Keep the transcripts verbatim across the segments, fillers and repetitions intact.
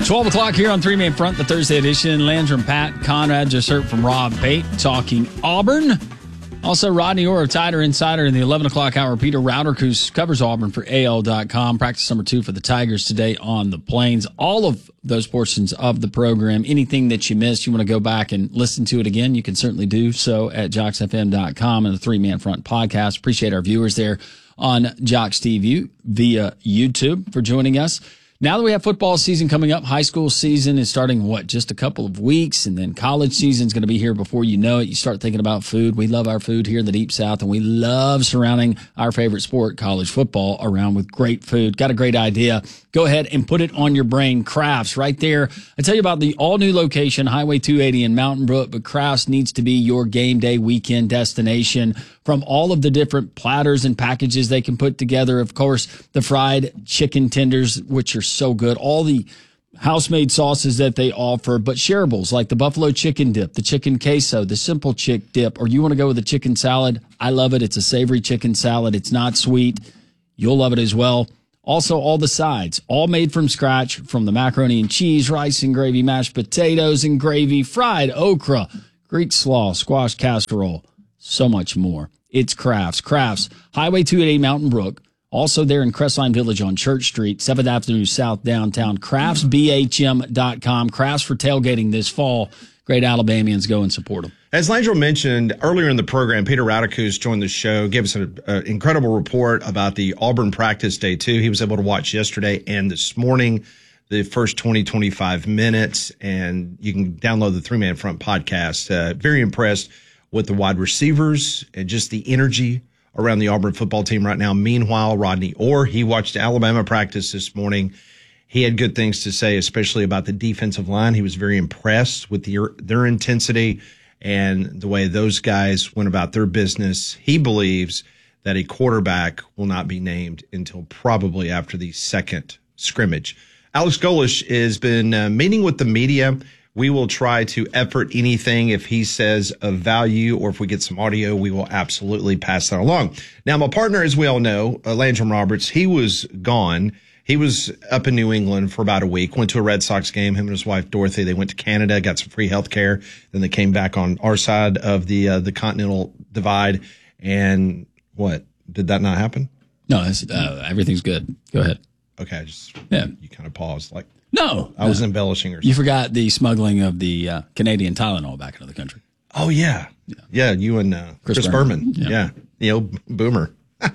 twelve o'clock here on Three Man Front, the Thursday edition. Landrum, Pat, Conrad, just heard from Rob Bate talking Auburn. Also, Rodney Orr of Tider Insider in the eleven o'clock hour. Peter Rauder, who covers Auburn for A L dot com. Practice number two for the Tigers today on the Plains. All of those portions of the program, anything that you missed, you want to go back and listen to it again, you can certainly do so at jocks f m dot com and the Three Man Front podcast. Appreciate our viewers there on Jocks T V via YouTube for joining us. Now that we have football season coming up, high school season is starting, what, just a couple of weeks, and then college season is going to be here before you know it. You start thinking about food. We love our food here in the Deep South, and we love surrounding our favorite sport, college football, around with great food. Got a great idea. Go ahead and put it on your brain. Crafts, right there. I tell you about the all-new location, Highway two eighty in Mountain Brook, but Crafts needs to be your game day weekend destination. From all of the different platters and packages they can put together, of course, the fried chicken tenders, which are so good, all the house-made sauces that they offer, but shareables like the buffalo chicken dip, the chicken queso, the simple chick dip, or you want to go with a chicken salad. I love it. It's a savory chicken salad. It's not sweet. You'll love it as well. Also, all the sides, all made from scratch, from the macaroni and cheese, rice and gravy, mashed potatoes and gravy, fried okra, Greek slaw, squash casserole, so much more. It's Crafts. Crafts, Highway two eighty Mountain Brook. Also there in Crestline Village on Church Street, seventh Avenue South downtown. crafts b h m dot com. Crafts for tailgating this fall. Great Alabamians, go and support them. As Landrum mentioned earlier in the program, Peter Radikus joined the show, gave us an incredible report about the Auburn practice day two. He was able to watch yesterday and this morning, the first twenty, twenty-five minutes, and you can download the Three Man Front podcast. Uh, very impressed with the wide receivers and just the energy around the Auburn football team right now. Meanwhile, Rodney Orr, he watched Alabama practice this morning. He had good things to say, especially about the defensive line. He was very impressed with the, their intensity and the way those guys went about their business. He believes that a quarterback will not be named until probably after the second scrimmage. Alex Golesh has been uh, meeting with the media. We will try to effort anything if he says of value, or if we get some audio, we will absolutely pass that along. Now, my partner, as we all know, uh, Landrum Roberts, he was gone. He was up in New England for about a week, went to a Red Sox game. Him and his wife, Dorothy, they went to Canada, got some free health care. Then they came back on our side of the uh, the continental divide. And what? Did that not happen? No, that's, uh, everything's good. Go ahead. Okay, just yeah. You kind of paused like. No. I was no. embellishing or something. You forgot the smuggling of the uh, Canadian Tylenol back into the country. Oh, yeah. Yeah, yeah you and uh, Chris, Chris Berman. Berman. Yeah. yeah. The old boomer. I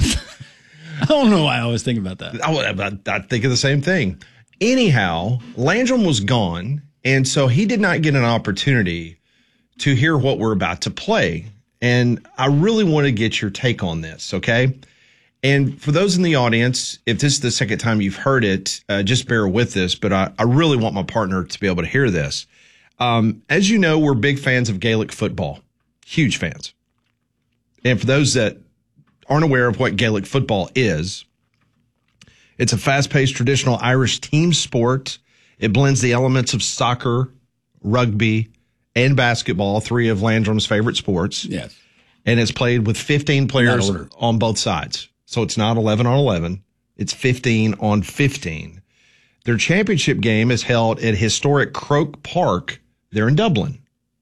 don't know why I always think about that. I, I, I think of the same thing. Anyhow, Landrum was gone, and so he did not get an opportunity to hear what we're about to play. And I really want to get your take on this, okay? And for those in the audience, if this is the second time you've heard it, uh, just bear with this, but I, I really want my partner to be able to hear this. Um, as you know, we're big fans of Gaelic football, huge fans. And for those that aren't aware of what Gaelic football is, it's a fast-paced traditional Irish team sport. It blends the elements of soccer, rugby, and basketball, three of Landrum's favorite sports. Yes. And it's played with fifteen players on both sides. So it's not eleven on eleven. It's fifteen on fifteen. Their championship game is held at historic Croke Park there in Dublin.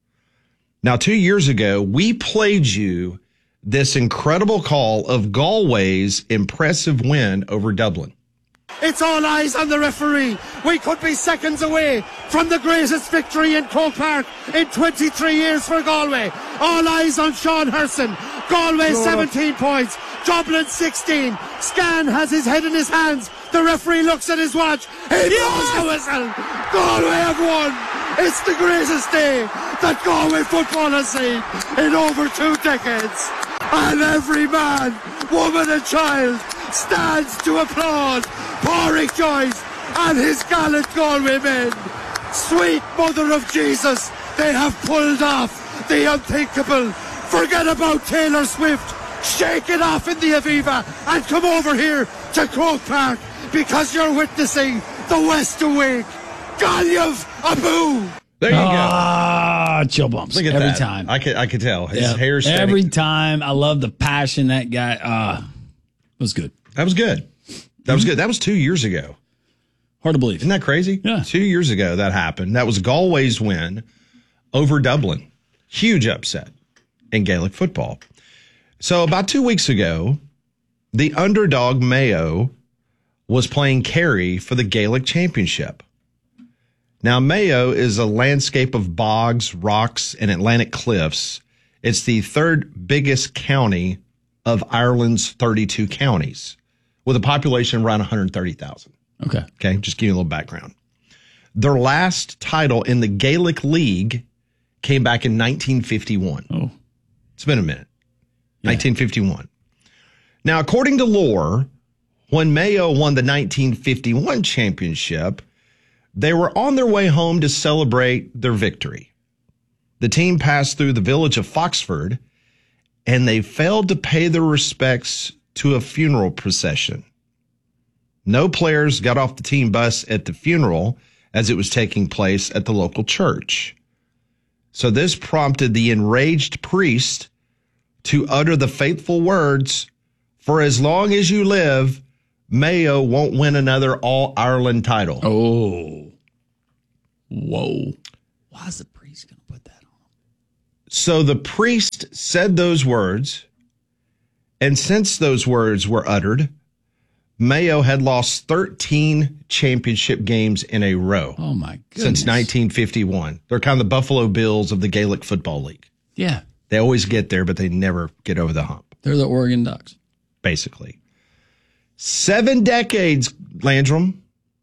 Now, two years ago, we played you this incredible call of Galway's impressive win over Dublin. It's all eyes on the referee. We could be seconds away from the greatest victory in Croke Park in twenty-three years for Galway. All eyes on Sean Herson. Galway seventeen points, Dublin sixteen. Scan has his head in his hands. The referee looks at his watch. He blows yes! the whistle. Galway have won. It's the greatest day that Galway football has seen in over two decades. And every man, woman and child stands to applaud Pádraig Joyce and his gallant Galway men. Sweet Mother of Jesus, they have pulled off the unthinkable. Forget about Taylor Swift. Shake it off in the Aviva and come over here to Croke Park, because you're witnessing the West awake. Galyav Abu. There you go. Ah, chill bumps. Look at every that. time. I could, I could tell. His yeah. hair's standing. Every time. I love the passion that guy. Ah, uh, it was good. That was good. That was good. That was two years ago. Hard to believe. Isn't that crazy? Yeah. Two years ago that happened. That was Galway's win over Dublin. Huge upset in Gaelic football. So about two weeks ago, the underdog Mayo was playing Kerry for the Gaelic Championship. Now, Mayo is a landscape of bogs, rocks, and Atlantic cliffs. It's the third biggest county of Ireland's thirty-two counties, with a population around one hundred thirty thousand. Okay. Okay, just give you a little background. Their last title in the Gaelic League came back in nineteen fifty-one. Oh. It's been a minute. Yeah. nineteen fifty-one. Now, according to lore, when Mayo won the nineteen fifty-one championship, they were on their way home to celebrate their victory. The team passed through the village of Foxford, and they failed to pay their respects to a funeral procession. No players got off the team bus at the funeral as it was taking place at the local church. So this prompted the enraged priest to utter the fateful words, "For as long as you live, Mayo won't win another All-Ireland title." Oh. Whoa. Why is the priest going to put that on? So the priest said those words, and since those words were uttered, Mayo had lost thirteen championship games in a row. Oh, my goodness. Since nineteen fifty-one. They're kind of the Buffalo Bills of the Gaelic Football League. Yeah. They always get there, but they never get over the hump, They're the Oregon Ducks. basically. Seven decades, Landrum,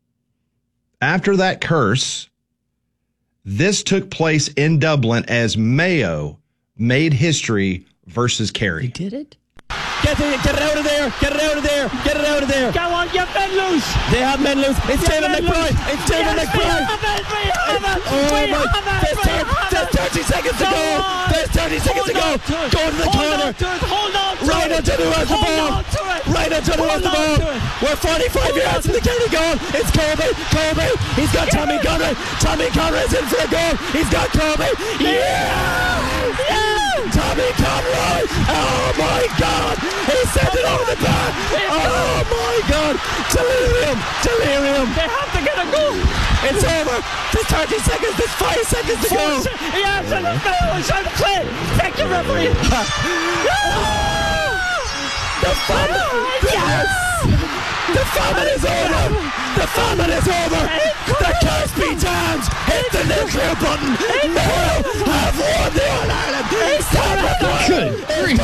after that curse, this took place in Dublin as Mayo made history versus Kerry. Did it? Get it, get it out of there, get it out of there, get it out of there. Go on, you've been loose. They have men loose. It's You've David been McBride. loose. It's David Yes, McBride. We have it, we have it, Oh we my, have it, there's, we thir- have there's it. thirty seconds to Go go. on. There's thirty seconds to go. Hold on to it. Go to the Hold corner. on to it. Hold on to Right it. until the rest of the Hold ball. on to it. Right until the rest of the Hold on ball. to it. We're forty-five Hold yards on from the county goal. It's Colby. Colby. He's got Tommy Conroy. Tommy Conroy's in for a goal. He's got Colby. Yeah! Yeah! Tommy Conroy. Oh my God. He sent it over the bar. Oh my God. Delirium. Delirium. They have to get a goal. It's over. There's thirty seconds. There's five seconds to go. He has to look at it. I'm clear. Take the referee. The famine. Yes. The famine is over. The famine is over. The curse be damned. Hit the nuclear button. Mayo have won the All-Ireland. Stop it. Good grief.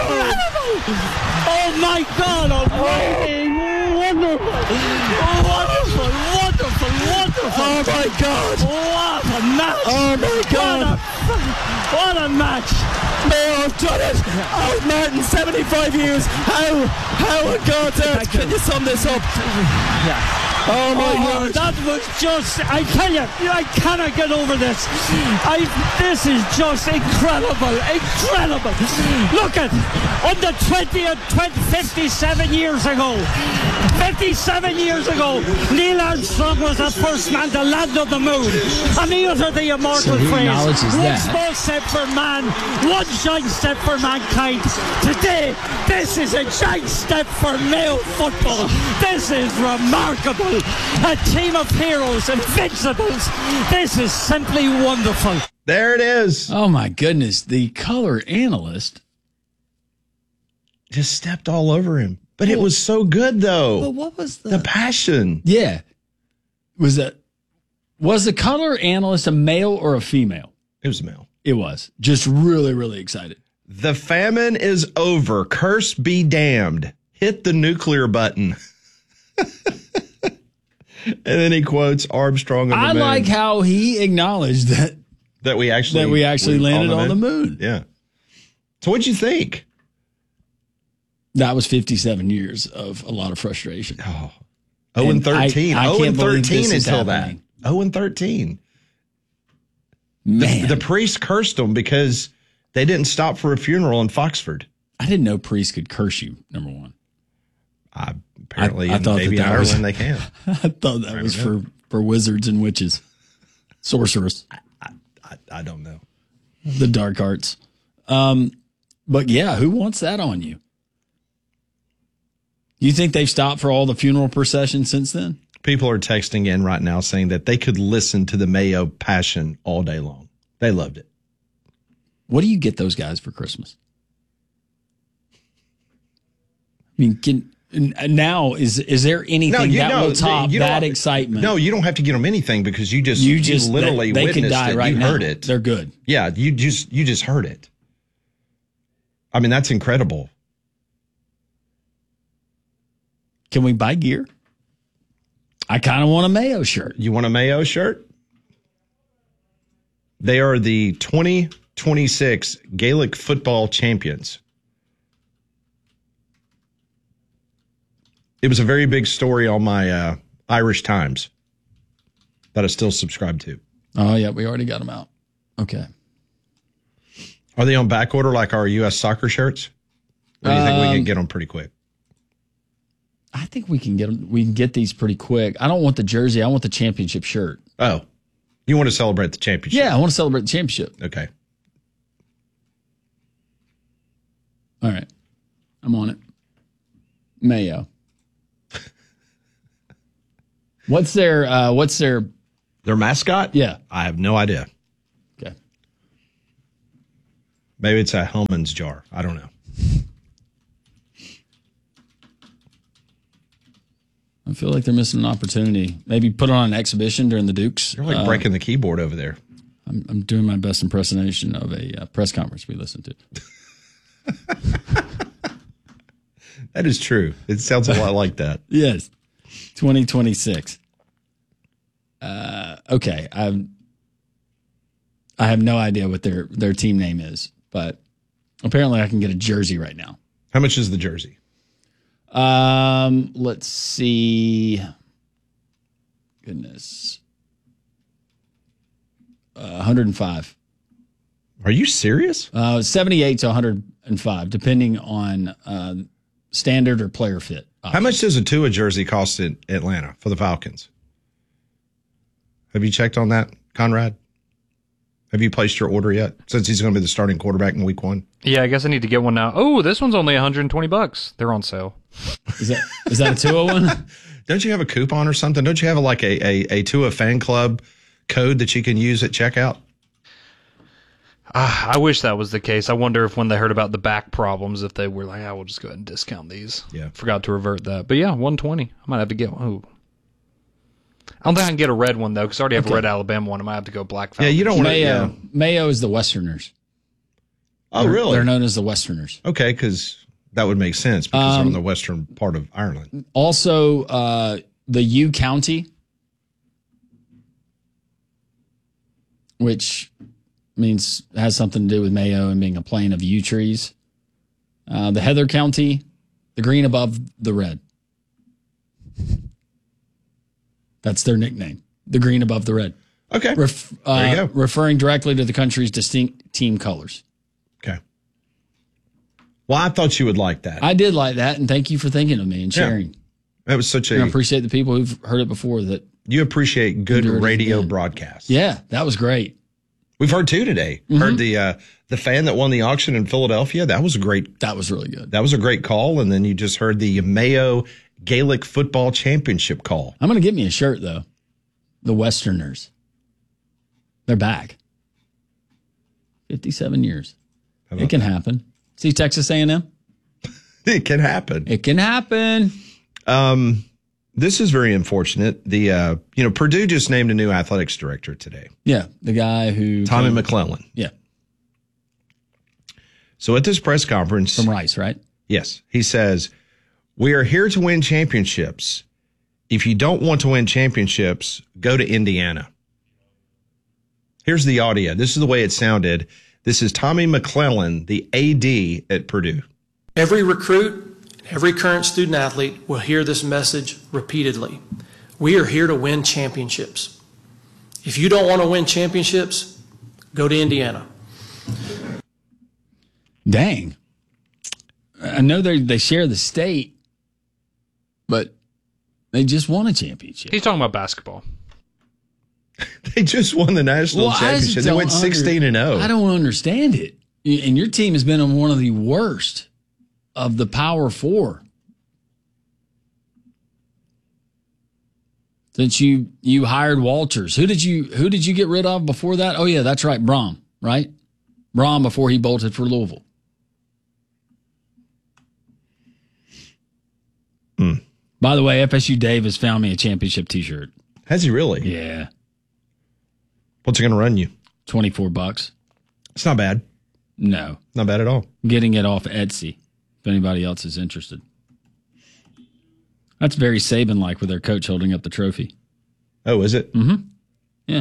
Oh my God! Almighty! Wonderful! Wonderful! Wonderful! Wonderful! Oh my God. What a match! Oh my God. What a, what a match! Mayo have done it. Out Martin, seventy-five years. How, how on God's earth can you sum this up? Oh my Oh, God. that was just, I tell you, I cannot get over this. I, this is just incredible, incredible. Look at, on the twentieth, fifty-seven years ago, fifty-seven years ago, Neil Armstrong was the first man to land on the moon. And he uttered the immortal So he phrase, acknowledges one that. small step for man, one giant step for mankind. Today, this is a giant step for Mayo football. This is remarkable. A team of heroes, invincibles. This is simply wonderful. There it is. Oh, my goodness. The color analyst. Just stepped all over him. But it was so good, though. But what was the... The passion. Yeah. Was that... Was the color analyst a male or a female? It was a male. It was. Just really, really excited. The famine is over. Curse be damned. Hit the nuclear button. And then he quotes Armstrong on the I moon. like how he acknowledged that that we actually that we actually we- landed on the moon. Yeah. So what'd you think? That was fifty-seven years of a lot of frustration. Oh, oh and And I- thirteen. I oh can't and believe thirteen this is until happening. that. Oh and thirteen. Man, The priest cursed them because they didn't stop for a funeral in Foxford. I didn't know priests could curse you, number one. Uh, apparently, I- I in thought maybe that that was- Ireland they can. I thought that was for, for wizards and witches, sorcerers, I, I don't know. the dark arts. Um, but yeah, who wants that on you? You think they've stopped for all the funeral processions since then? People are texting in right now saying that they could listen to the Mayo Passion all day long. They loved it. What do you get those guys for Christmas? I mean, can, now is is there anything No, you that know, will top you don't- that excitement? No, you don't have to get them anything because you just you just literally they, they witnessed could die it. right you now. heard it. They're good. Yeah, you just you just heard it. I mean, that's incredible. Can we buy gear? I kind of want a Mayo shirt. You want a Mayo shirt? They are the twenty twenty-six Gaelic football champions. It was a very big story on my uh, Irish Times that I still subscribe to. Oh, yeah, we already got them out. Okay. Are they on back order like our U S soccer shirts? Or do you think we Um, can get them pretty quick? I think we can get 'em- we can get these pretty quick. I don't want the jersey. I want the championship shirt. Oh, you want to celebrate the championship? Yeah, I want to celebrate the championship. Okay. All right. I'm on it. Mayo. What's their uh what's their Their mascot? Yeah. I have no idea. Okay. Maybe it's a Hellman's jar. I don't know. I feel like they're missing an opportunity. Maybe put it on an exhibition during the Dukes. You're like Uh, breaking the keyboard over there. I'm, I'm doing my best impersonation of a uh, press conference we listened to. That is true. It sounds a lot like that. Yes. twenty twenty-six. Uh, okay. I've, I have no idea what their, their team name is, but apparently I can get a jersey right now. How much is the jersey? Um, let's see. Goodness. Uh, one hundred five. Are you serious? Uh, seventy-eight to one hundred five, depending on uh, standard or player fit. How much does a Tua jersey cost in Atlanta for the Falcons? Have you checked on that, Conrad? Have you placed your order yet? Since he's going to be the starting quarterback in week one. Yeah, I guess I need to get one now. Oh, this one's only one hundred twenty bucks. They're on sale. Is that is that a Tua one? Don't you have a coupon or something? Don't you have a, like a, a, a Tua fan club code that you can use at checkout? Ah, I wish that was the case. I wonder if when they heard about the back problems, if they were like, "I will just go ahead and discount these." Yeah. Forgot to revert that. But yeah, one twenty. I might have to get one. Oh. I don't think I can get a red one, though, because I already have Okay. a red Alabama one. I might have to go black Yeah, Falcons. you don't want to. Mayo. Yeah. Mayo is the Westerners. Oh, They're- really? They're known as the Westerners. Okay, because that would make sense because they're Um, in the western part of Ireland. Also, uh, the U County, which means has something to do with Mayo and being a plain of yew trees. Uh, the Heather County, the green above the red. That's their nickname, the green above the red. Okay. Ref, uh, There you go. Referring directly to the country's distinct team colors. Okay. Well, I thought you would like that. I did like that, and thank you for thinking of me and Yeah. sharing. That was such And I a. appreciate the people who've heard it before. That You appreciate good Endured it radio again. broadcasts. yeah, that was great. We've heard two today. Mm-hmm. Heard the uh, the fan that won the auction in Philadelphia. That was a great. That was really good. That was a great call. And then you just heard the Mayo Gaelic Football Championship call. I'm going to get me a shirt, though. The Westerners. They're back. fifty-seven years. How about It can happen. See Texas A and M? It can happen. It can happen. Um, this is very unfortunate. The uh, you know, Purdue just named a new athletics director today, Yeah, the guy who... Tommy McClellan. Yeah, So at this press conference, from Rice, right? yes, he says, "We are here to win championships. If you don't want to win championships, go to Indiana." Here's the audio. This is the way it sounded. This is Tommy McClellan, the A D at Purdue. Every recruit, every current student athlete will hear this message repeatedly. We are here to win championships. If you don't want to win championships, go to Indiana. Dang. I know they they share the state, but they just won a championship. He's talking about basketball. They just won the national Well, I just championship. They don't went sixteen and under- oh. I don't understand it. And your team has been on one of the worst of the Power Four. Since you you hired Walters, who did you who did you get rid of before that? Oh yeah, that's right, Brom, right? Brom before he bolted for Louisville. Hmm. By the way, F S U Dave has found me a championship T-shirt. Has he really? Yeah. What's it going to run you? Twenty-four bucks. It's not bad. No, not bad at all. Getting it off Etsy. If anybody else is interested. That's very Saban-like with their coach holding up the trophy. Oh, is it? Mm-hmm. Yeah.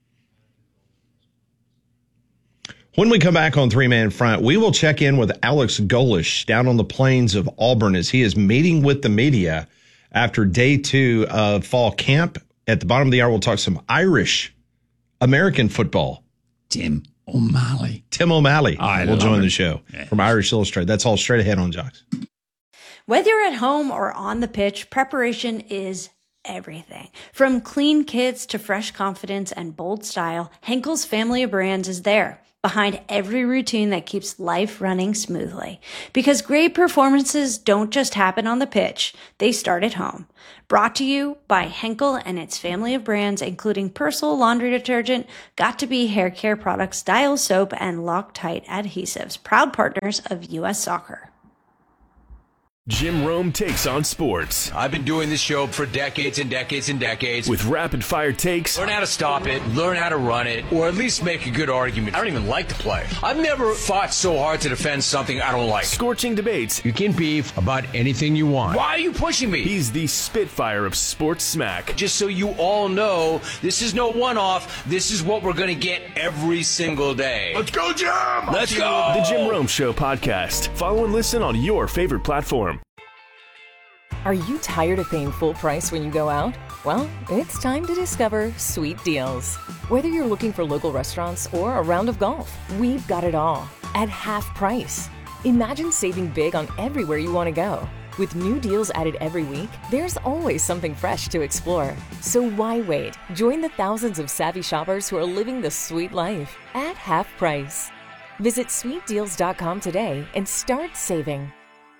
When we come back on Three Man Front, we will check in with Alex Golesh down on the plains of Auburn as he is meeting with the media after day two of fall camp. At the bottom of the hour, we'll talk some Irish American football. Tim O'Malley. Tim O'Malley I will join it. the show Yeah. from Irish Illustrated. That's all straight ahead on Jocks. Whether you're at home or on the pitch, preparation is everything. From clean kits to fresh confidence and bold style, Henkel's family of brands is there, behind every routine that keeps life running smoothly. Because great performances don't just happen on the pitch, they start at home. Brought to you by Henkel and its family of brands, including Persil laundry detergent, Got2b hair care products, Dial soap, and Loctite adhesives, proud partners of U S Soccer. Jim Rome takes on sports. I've been doing this show for decades and decades and decades. With rapid-fire takes. Learn how to stop it, learn how to run it, or at least make a good argument. I don't even like to play. I've never fought so hard to defend something I don't like. Scorching debates. You can beef about anything you want. Why are you pushing me? He's the Spitfire of sports smack. Just so you all know, this is no one-off. This is what we're going to get every single day. Let's go, Jim! Let's go! The Jim Rome Show podcast. Follow and listen on your favorite platform. Are you tired of paying full price when you go out? Well, it's time to discover Sweet Deals. Whether you're looking for local restaurants or a round of golf, we've got it all at half price. Imagine saving big on everywhere you want to go. With new deals added every week, there's always something fresh to explore. So why wait? Join the thousands of savvy shoppers who are living the sweet life at half price. Visit sweet deals dot com today and start saving.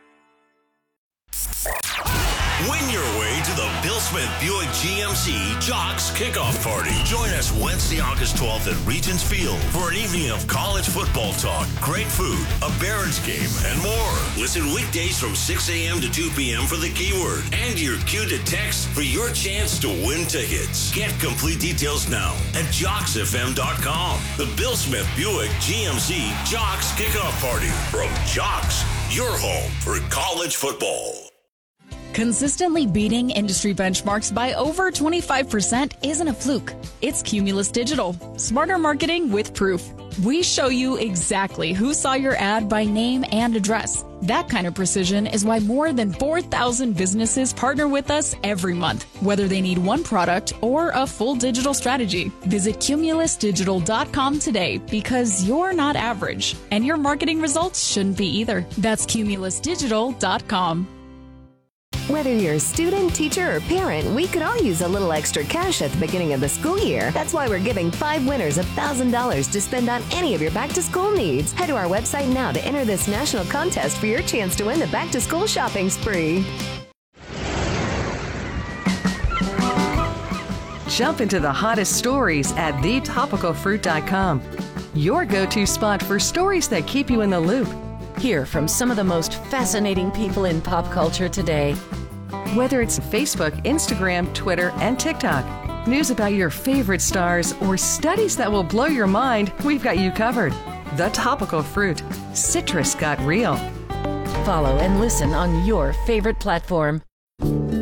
Win your way to the Bill Smith Buick G M C Jocks Kickoff Party. Join us Wednesday, August twelfth at Regents Field for an evening of college football talk, great food, a Barons game, and more. Listen weekdays from six a.m. to two p.m. for the keyword and your cue to text for your chance to win tickets. Get complete details now at jocks f m dot com. The Bill Smith Buick G M C Jocks Kickoff Party from Jocks, your home for college football. Consistently beating industry benchmarks by over twenty-five percent isn't a fluke. It's Cumulus Digital. Smarter marketing with proof. We show you exactly who saw your ad by name and address. That kind of precision is why more than four thousand businesses partner with us every month, whether they need one product or a full digital strategy. Visit cumulus digital dot com today because you're not average, and your marketing results shouldn't be either. That's cumulus digital dot com. Whether you're a student, teacher, or parent, we could all use a little extra cash at the beginning of the school year. That's why we're giving five winners one thousand dollars to spend on any of your back-to-school needs. Head to our website now to enter this national contest for your chance to win the back-to-school shopping spree. Jump into the hottest stories at the topical fruit dot com. Your go-to spot for stories that keep you in the loop. Hear from some of the most fascinating people in pop culture today. Whether it's Facebook, Instagram, Twitter, and TikTok, news about your favorite stars, or studies that will blow your mind, we've got you covered. The Topical Fruit. Citrus got real. Follow and listen on your favorite platform.